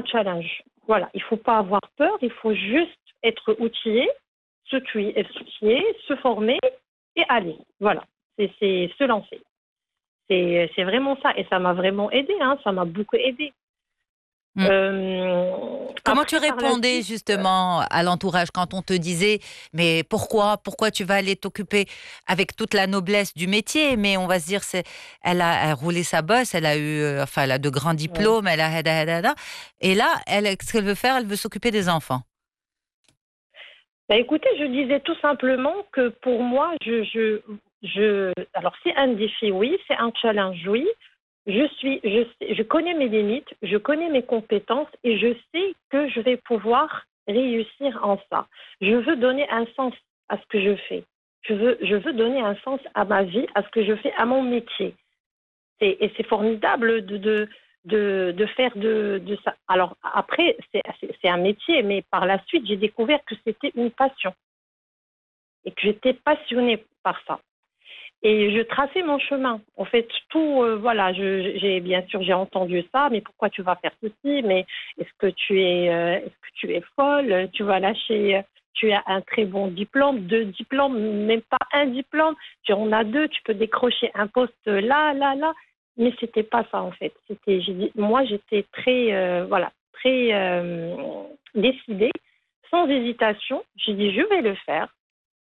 challenge. Voilà, il ne faut pas avoir peur, il faut juste être outillé, s'outiller, se former et aller. Voilà, c'est se lancer. C'est vraiment ça. Et ça m'a vraiment aidé, hein, ça m'a beaucoup aidé. Mm. Comment tu Après, par la répondais suite, justement à l'entourage quand on te disait mais pourquoi tu vas aller t'occuper avec toute la noblesse du métier, mais on va se dire elle a roulé sa bosse, elle a eu enfin elle a de grands ouais. diplômes, elle a et là ce qu'elle veut faire, elle veut s'occuper des enfants. Bah, écoutez, je disais tout simplement que pour moi, alors c'est un défi, oui, c'est un challenge, oui. Je connais mes limites, je connais mes compétences et je sais que je vais pouvoir réussir en ça. Je veux donner un sens à ce que je fais. Je veux donner un sens à ma vie, à ce que je fais, à mon métier. Et c'est formidable de faire de ça. Alors après, c'est un métier, mais par la suite, j'ai découvert que c'était une passion et que j'étais passionnée par ça. Et je traçais mon chemin. En fait, tout, voilà, j'ai bien sûr j'ai entendu ça, mais pourquoi tu vas faire ceci? Mais est-ce que tu es folle? Tu vas lâcher. Tu as un très bon diplôme, 2 diplômes, même pas un diplôme. Tu en as 2, tu peux décrocher un poste là, là, là. Mais c'était pas ça en fait. Moi, j'étais très, voilà, très décidée, sans hésitation. J'ai dit, je vais le faire.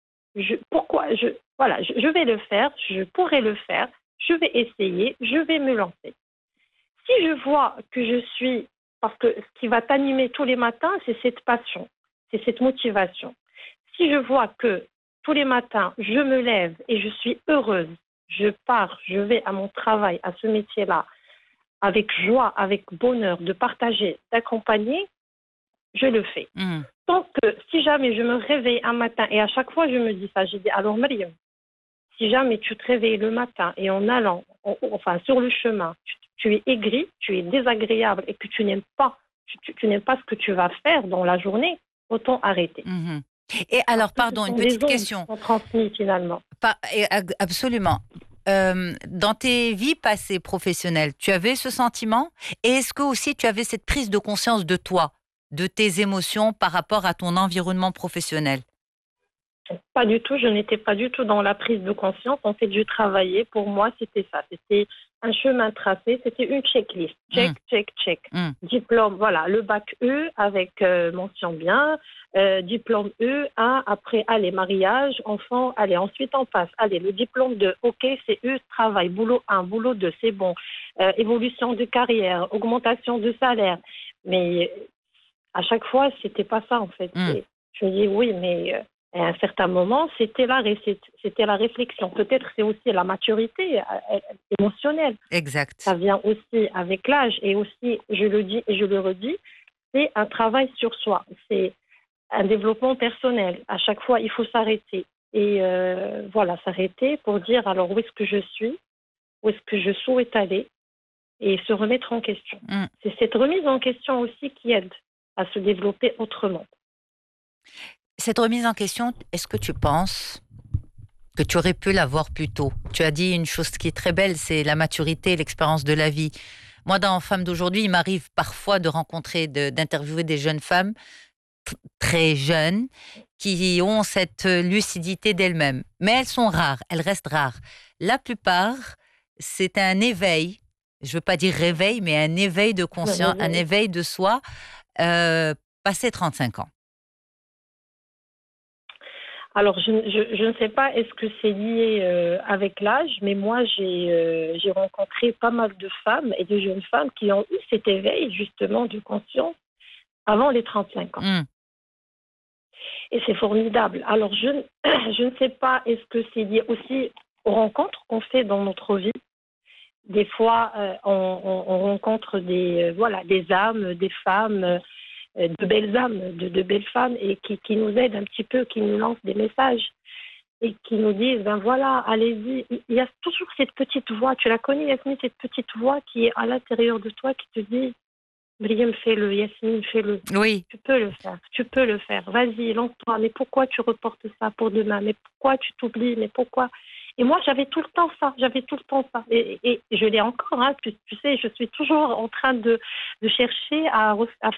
Voilà, je vais le faire, je pourrai le faire, je vais essayer, je vais me lancer. Si je vois que parce que ce qui va t'animer tous les matins, c'est cette passion, c'est cette motivation. Si je vois que tous les matins, je me lève et je suis heureuse, je pars, je vais à mon travail, à ce métier-là, avec joie, avec bonheur, de partager, d'accompagner, je le fais. Mm. Tant que si jamais je me réveille un matin, et à chaque fois je me dis ça, j'ai dit alors Mariam, si jamais tu te réveilles le matin et en allant, enfin sur le chemin, tu es aigri, tu es désagréable et que tu n'aimes pas, tu n'aimes pas ce que tu vas faire dans la journée, autant arrêter. Mhm. Et Parce alors, que ce pardon, une sont des petite ondes qui question. sont transmises finalement. Absolument. Dans tes vies passées professionnelles, tu avais ce sentiment? Et est-ce que aussi tu avais cette prise de conscience de toi, de tes émotions par rapport à ton environnement professionnel? Pas du tout, je n'étais pas du tout dans la prise de conscience. En fait, je travaillais. Pour moi, c'était ça. C'était un chemin tracé. C'était une checklist. Check, Mm, check, check. mm, Diplôme, voilà, le bac E avec mention bien. Diplôme E, un, après, allez, mariage, enfant, allez, ensuite on passe. Allez, le diplôme 2, ok, c'est E, travail, boulot 1, boulot 2, c'est bon. Évolution de carrière, augmentation de salaire. Mais à chaque fois, c'était pas ça, en fait. mm. Je me dis, oui, mais à un certain moment, c'était la réflexion. Peut-être c'est aussi la maturité émotionnelle. Ça Exact. vient aussi avec l'âge. Et aussi, je le dis et je le redis, c'est un travail sur soi. C'est un développement personnel. À chaque fois, il faut s'arrêter. Et voilà, s'arrêter pour dire alors où est-ce que je suis, où est-ce que je souhaite aller et se remettre en question. Mm. C'est cette remise en question aussi qui aide à se développer autrement. Cette remise en question, est-ce que tu penses que tu aurais pu l'avoir plus tôt? Tu as dit une chose qui est très belle, c'est la maturité, l'expérience de la vie. Moi, dans Femmes d'aujourd'hui, il m'arrive parfois de rencontrer, d'interviewer des jeunes femmes très jeunes qui ont cette lucidité d'elles-mêmes. Mais elles sont rares, elles restent rares. La plupart, c'est un éveil, je ne veux pas dire réveil, mais un éveil de conscience, un éveil de soi, euh, passé 35 ans. Alors, je ne sais pas, est-ce que c'est lié avec l'âge, mais moi, j'ai rencontré pas mal de femmes et de jeunes femmes qui ont eu cet éveil, justement, de conscience avant les 35 ans. Mm. Et c'est formidable. Alors, je ne sais pas, est-ce que c'est lié aussi aux rencontres qu'on fait dans notre vie. Des fois, on rencontre voilà, des âmes, des femmes, de belles âmes, de belles femmes, et qui nous aident un petit peu, qui nous lancent des messages et qui nous disent, ben voilà, allez-y. Il y a toujours cette petite voix, tu la connais, Yasmine, cette petite voix qui est à l'intérieur de toi, qui te dit, Briam, fais-le, Yasmine, fais-le. Oui, Tu peux le faire, vas-y, lance-toi. Mais pourquoi tu reportes ça pour demain? Mais pourquoi tu t'oublies? Mais pourquoi? Et moi, j'avais tout le temps ça, Et je l'ai encore, hein, tu sais, je suis toujours en train de chercher à